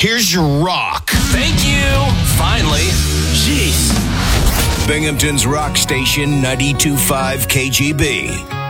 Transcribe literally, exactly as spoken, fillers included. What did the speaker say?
Here's your rock. Thank you. Finally. Jeez. Binghamton's Rock Station ninety-two point five K G B.